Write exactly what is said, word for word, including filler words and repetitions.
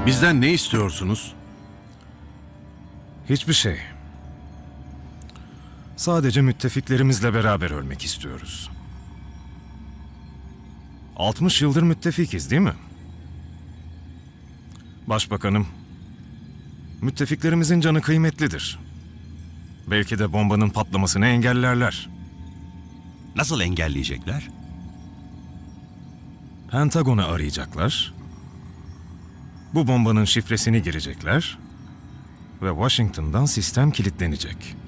Bizden ne istiyorsunuz? Hiçbir şey. Sadece müttefiklerimizle beraber ölmek istiyoruz. altmış yıldır müttefikiz, değil mi? Başbakanım, müttefiklerimizin canı kıymetlidir. Belki de bombanın patlamasını engellerler. Nasıl engelleyecekler? Pentagon'u arayacaklar. Bu bombanın şifresini girecekler. Ve Washington'dan sistem kilitlenecek.